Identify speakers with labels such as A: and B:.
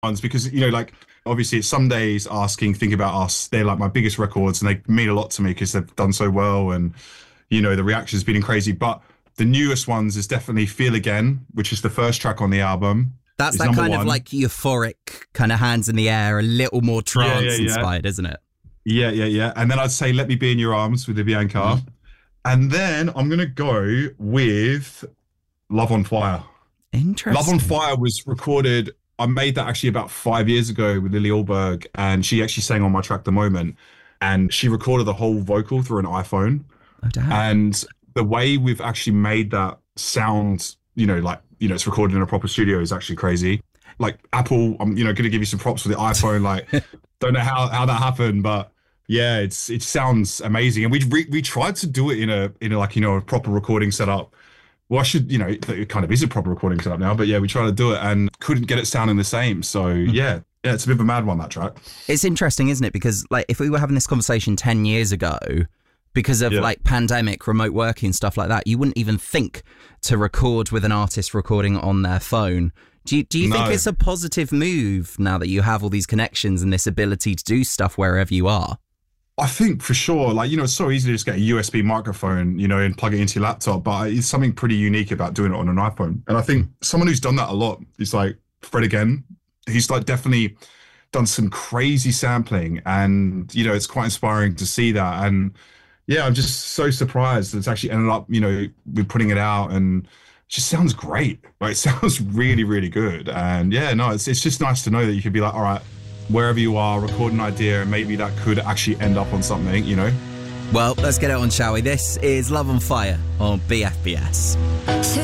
A: ones because, like, obviously it's Some Days, Asking, Think About Us. They're like my biggest records and they mean a lot to me because they've done so well and, the reaction's been crazy. But the newest ones is definitely Feel Again, which is the first track on the album.
B: That's that kind of like euphoric, kind of hands in the air, a little more trance inspired, isn't it?
A: Yeah. And then I'd say Let Me Be in Your Arms with the Bianca. Mm-hmm. And then I'm going to go with Love on Fire.
B: Interesting.
A: Love on Fire was recorded, I made that actually about 5 years ago with Lily Alberg, and she actually sang on my track The Moment, and she recorded the whole vocal through an iPhone.
B: Oh, damn.
A: And the way we've actually made that sound, it's recorded in a proper studio is actually crazy. Like Apple, I'm, going to give you some props for the iPhone. Like, don't know how that happened, but yeah, it sounds amazing. And we tried to do it in a proper recording setup. Well, it kind of is a proper recording setup now, but yeah, we tried to do it and couldn't get it sounding the same. So yeah, it's a bit of a mad one, that track.
B: It's interesting, isn't it? Because like if we were having this conversation 10 years ago, because of like pandemic, remote working, and stuff like that, you wouldn't even think to record with an artist recording on their phone. Do you think it's a positive move now that you have all these connections and this ability to do stuff wherever you are?
A: I think for sure, like, it's so easy to just get a USB microphone, and plug it into your laptop, but it's something pretty unique about doing it on an iPhone. And I think someone who's done that a lot is like Fred Again. He's like definitely done some crazy sampling and, it's quite inspiring to see that. And yeah, I'm just so surprised that it's actually ended up, with putting it out, and it just sounds great. Like, it sounds really, really good. And yeah, no, it's just nice to know that you could be like, all right, wherever you are, record an idea and maybe that could actually end up on something, Well,
B: let's get it on, shall we? This is Love on Fire on BFBS.